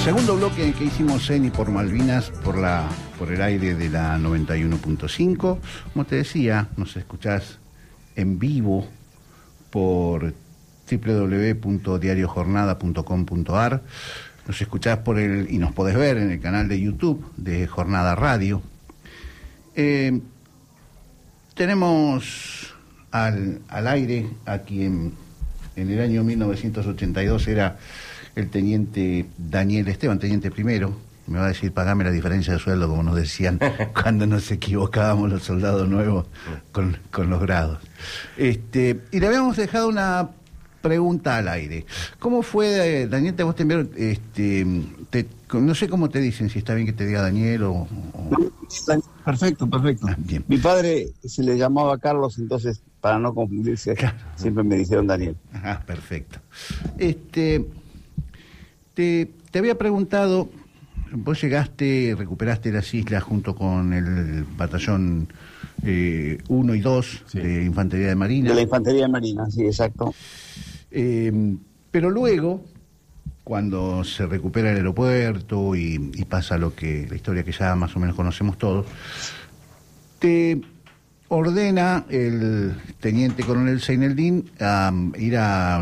Segundo bloque que hicimos en y por Malvinas por el aire de la 91.5. Como te decía, nos escuchás en vivo por www.diariojornada.com.ar. Nos escuchás y nos podés ver en el canal de YouTube de Jornada Radio. Tenemos al aire a quien en el año 1982 era el teniente Daniel Esteban, teniente primero. Me va a decir, pagame la diferencia de sueldo, como nos decían cuando nos equivocábamos los soldados nuevos con los grados. Y le habíamos dejado una pregunta al aire. ¿Cómo fue, Daniel, te vos te enviaron, no sé cómo te dicen, si está bien que te diga Daniel o... Perfecto. Bien. Mi padre se le llamaba Carlos, entonces, para no confundirse, claro, siempre me dijeron Daniel. Ajá, perfecto. Te había preguntado, vos recuperaste las islas junto con el batallón 1 y 2 sí, de Infantería de Marina. De la Infantería de Marina, sí, exacto. Pero luego, cuando se recupera el aeropuerto y pasa la historia que ya más o menos conocemos todos, te ordena el teniente coronel Seineldin a ir a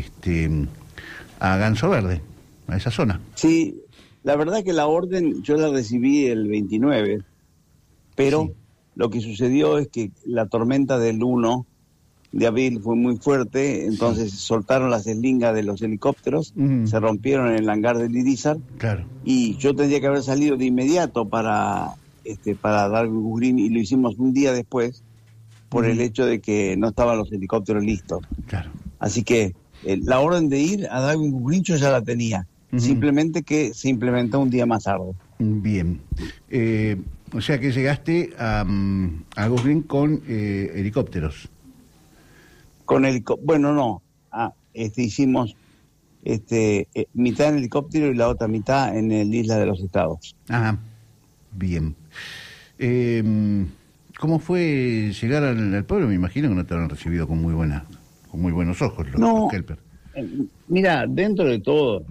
Ganso Verde, a esa zona. Sí, la verdad que la orden yo la recibí el 29, pero sí, lo que sucedió es que la tormenta del 1 de abril fue muy fuerte, entonces sí, soltaron las eslingas de los helicópteros, se rompieron en el hangar del Irizar, claro, y yo tendría que haber salido de inmediato para Darwin Green, y lo hicimos un día después por el hecho de que no estaban los helicópteros listos. Claro. Así que la orden de ir a Darwin Green yo ya la tenía, simplemente que se implementó un día más tarde. Bien. O sea que llegaste a Gus Green con helicópteros. Bueno, no. Hicimos mitad en helicóptero y la otra mitad en el Isla de los Estados. Ajá. Bien. ¿Cómo fue llegar al pueblo? Me imagino que no te habrán recibido con muy buenos ojos los Kelper. Mira, dentro de todo,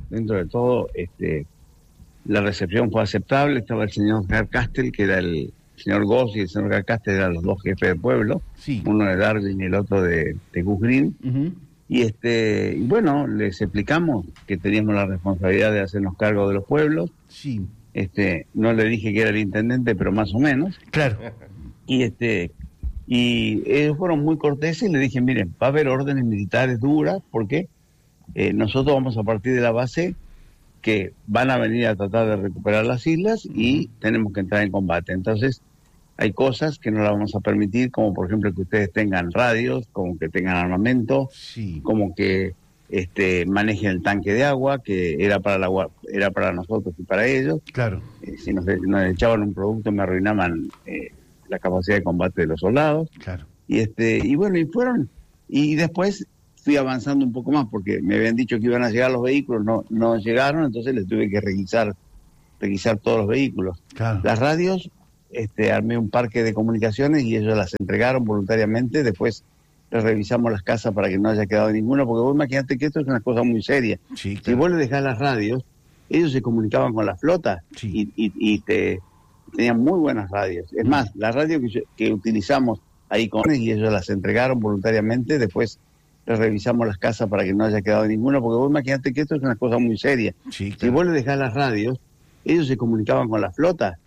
la recepción fue aceptable. Estaba el señor Garcastel, que era el señor Goss, y el señor Garcastel eran los dos jefes del pueblo, sí, uno de Darwin y el otro de Gus Green. Y bueno, les explicamos que teníamos la responsabilidad de hacernos cargo de los pueblos. Sí. No le dije que era el intendente, pero más o menos. Claro. Y ellos fueron muy corteses y le dije, miren, va a haber órdenes militares duras porque nosotros vamos a partir de la base que van a venir a tratar de recuperar las islas y tenemos que entrar en combate. Entonces, hay cosas que no las vamos a permitir, como por ejemplo que ustedes tengan radios, como que tengan armamento, sí, como que manejen el tanque de agua, que era para nosotros y para ellos. Claro. Si nos echaban un producto me arruinaban la capacidad de combate de los soldados. Claro. Y bueno, y después fui avanzando un poco más porque me habían dicho que iban a llegar los vehículos, no llegaron, entonces les tuve que requisar todos los vehículos. Claro. Las radios, armé un parque de comunicaciones y ellos las entregaron voluntariamente. Después les revisamos las casas para que no haya quedado ninguna, porque vos imagínate que esto es una cosa muy seria. Sí, claro. Si vos le dejás las radios, ellos se comunicaban con la flota, sí, y tenían muy buenas radios. Es más, la radio que utilizamos ahí y ellos las entregaron voluntariamente. Después les revisamos las casas para que no haya quedado ninguna, porque vos imagínate que esto es una cosa muy seria. Sí, claro. Si vos le dejás las radios, ellos se comunicaban con la flota